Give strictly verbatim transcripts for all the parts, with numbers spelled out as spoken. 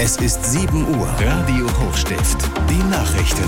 Es ist sieben Uhr. Radio Hochstift. Die Nachrichten.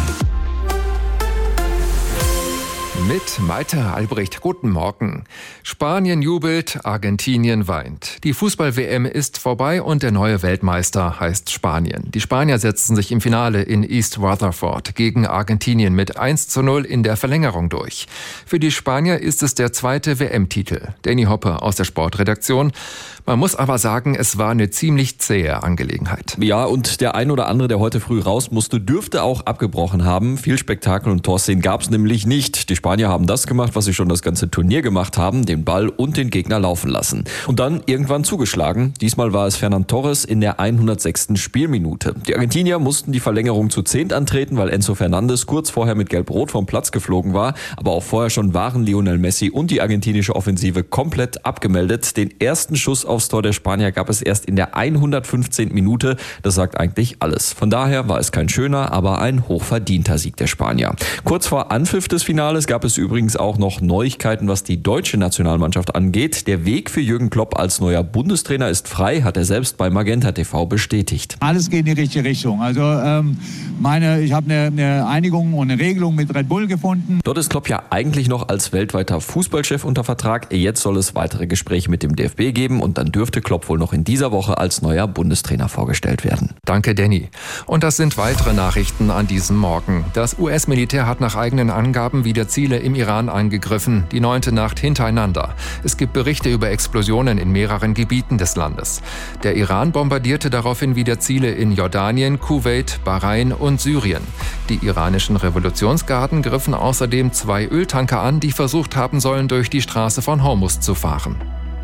Mit Malte Albrecht. Guten Morgen. Spanien jubelt, Argentinien weint. Die Fußball-W M ist vorbei und der neue Weltmeister heißt Spanien. Die Spanier setzten sich im Finale in East Rutherford gegen Argentinien mit eins zu null in der Verlängerung durch. Für die Spanier ist es der zweite W M-Titel. Danny Hoppe aus der Sportredaktion. Man muss aber sagen, es war eine ziemlich zähe Angelegenheit. Ja, und der ein oder andere, der heute früh raus musste, dürfte auch abgebrochen haben. Viel Spektakel und Torszenen gab es nämlich nicht. Die Spanier haben das gemacht, was sie schon das ganze Turnier gemacht haben, den Ball und den Gegner laufen lassen. Und dann irgendwann zugeschlagen. Diesmal war es Ferran Torres in der hundertsechsten Spielminute. Die Argentinier mussten die Verlängerung zu zehnt antreten, weil Enzo Fernandes kurz vorher mit Gelb-Rot vom Platz geflogen war. Aber auch vorher schon waren Lionel Messi und die argentinische Offensive komplett abgemeldet. Den ersten Schuss aufs Tor der Spanier gab es erst in der hundertfünfzehnten Minute. Das sagt eigentlich alles. Von daher war es kein schöner, aber ein hochverdienter Sieg der Spanier. Kurz vor Anpfiff des Finales gab es übrigens auch noch Neuigkeiten, was die deutsche Nationalmannschaft angeht. Der Weg für Jürgen Klopp als neuer Bundestrainer ist frei, hat er selbst bei Magenta T V bestätigt. Alles geht in die richtige Richtung. Also ähm, meine, ich habe eine, eine Einigung und eine Regelung mit Red Bull gefunden. Dort ist Klopp ja eigentlich noch als weltweiter Fußballchef unter Vertrag. Jetzt soll es weitere Gespräche mit dem D F B geben und dann dürfte Klopp wohl noch in dieser Woche als neuer Bundestrainer vorgestellt werden. Danke, Danny. Und das sind weitere Nachrichten an diesem Morgen. Das U S-Militär hat nach eigenen Angaben wieder Ziele im Iran angegriffen, die neunte Nacht hintereinander. Es gibt Berichte über Explosionen in mehreren Gebieten des Landes. Der Iran bombardierte daraufhin wieder Ziele in Jordanien, Kuwait, Bahrain und Syrien. Die iranischen Revolutionsgarden griffen außerdem zwei Öltanker an, die versucht haben sollen, durch die Straße von Hormuz zu fahren.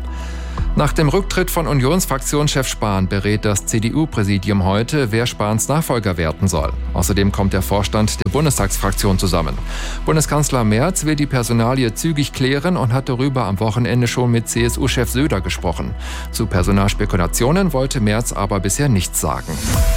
Nach dem Rücktritt von Unionsfraktionschef Spahn berät das C D U-Präsidium heute, wer Spahns Nachfolger werden soll. Außerdem kommt der Vorstand der Bundestagsfraktion zusammen. Bundeskanzler Merz will die Personalie zügig klären und hat darüber am Wochenende schon mit C S U-Chef Söder gesprochen. Zu Personalspekulationen wollte Merz aber bisher nichts sagen.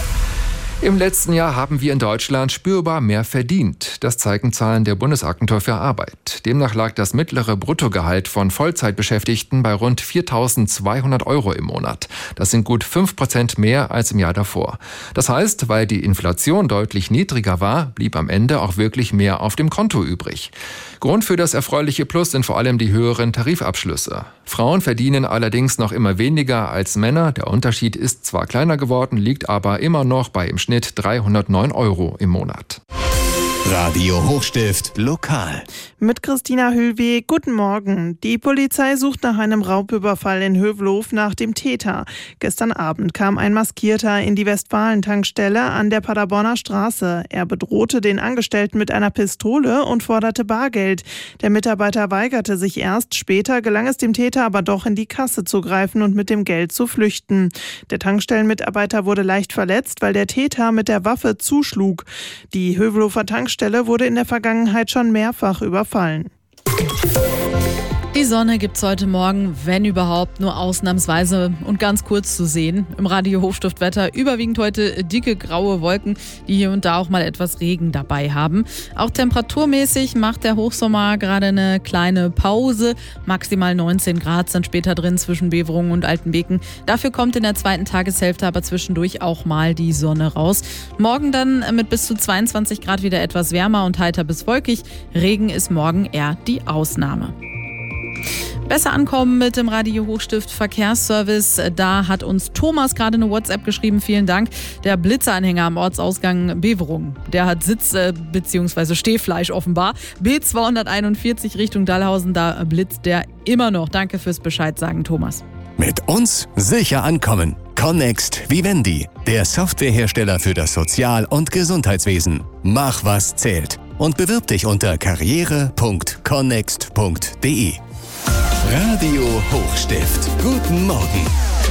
Im letzten Jahr haben wir in Deutschland spürbar mehr verdient. Das zeigen Zahlen der Bundesagentur für Arbeit. Demnach lag das mittlere Bruttogehalt von Vollzeitbeschäftigten bei rund viertausendzweihundert Euro im Monat. Das sind gut fünf Prozent mehr als im Jahr davor. Das heißt, weil die Inflation deutlich niedriger war, blieb am Ende auch wirklich mehr auf dem Konto übrig. Grund für das erfreuliche Plus sind vor allem die höheren Tarifabschlüsse. Frauen verdienen allerdings noch immer weniger als Männer. Der Unterschied ist zwar kleiner geworden, liegt aber immer noch bei im Schnitt dreihundertneun Euro im Monat. Radio Hochstift lokal. Mit Christina Hüllweg, guten Morgen. Die Polizei sucht nach einem Raubüberfall in Hövelhof nach dem Täter. Gestern Abend kam ein Maskierter in die Westfalen-Tankstelle an der Paderborner Straße. Er bedrohte den Angestellten mit einer Pistole und forderte Bargeld. Der Mitarbeiter weigerte sich erst. Später gelang es dem Täter aber doch, in die Kasse zu greifen und mit dem Geld zu flüchten. Der Tankstellenmitarbeiter wurde leicht verletzt, weil der Täter mit der Waffe zuschlug. Die Hövelhofer Tankstelle wurde in der Vergangenheit schon mehrfach überfallen. Die Sonne gibt's heute Morgen, wenn überhaupt, nur ausnahmsweise und ganz kurz zu sehen. Im Radio Hochstift Wetter überwiegend heute dicke graue Wolken, die hier und da auch mal etwas Regen dabei haben. Auch temperaturmäßig macht der Hochsommer gerade eine kleine Pause. Maximal neunzehn Grad sind später drin zwischen Beverungen und Altenbeken. Dafür kommt in der zweiten Tageshälfte aber zwischendurch auch mal die Sonne raus. Morgen dann mit bis zu zweiundzwanzig Grad wieder etwas wärmer und heiter bis wolkig. Regen ist morgen eher die Ausnahme. Besser ankommen mit dem Radio Hochstift Verkehrsservice. Da hat uns Thomas gerade eine WhatsApp geschrieben. Vielen Dank. Der Blitzeranhänger am Ortsausgang Beverungen, der hat Sitz- äh, bzw. Stehfleisch offenbar. B zweihunderteinundvierzig Richtung Dahlhausen, da blitzt der immer noch. Danke fürs Bescheid sagen, Thomas. Mit uns sicher ankommen. Connext Vivendi, der Softwarehersteller für das Sozial- und Gesundheitswesen. Mach, was zählt. Und bewirb dich unter karriere punkt connext punkt de. Radio Hochstift. Guten Morgen.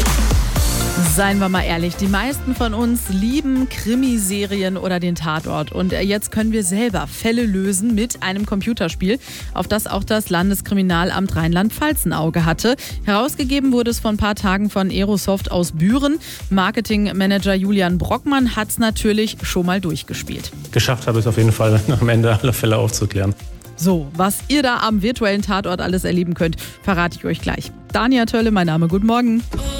Seien wir mal ehrlich, die meisten von uns lieben Krimiserien oder den Tatort. Und jetzt können wir selber Fälle lösen mit einem Computerspiel, auf das auch das Landeskriminalamt Rheinland-Pfalz ein Auge hatte. Herausgegeben wurde es vor ein paar Tagen von Aerosoft aus Büren. Marketingmanager Julian Brockmann hat es natürlich schon mal durchgespielt. Geschafft habe ich es auf jeden Fall, am Ende alle Fälle aufzuklären. So, was ihr da am virtuellen Tatort alles erleben könnt, verrate ich euch gleich. Dania Tölle, mein Name, guten Morgen.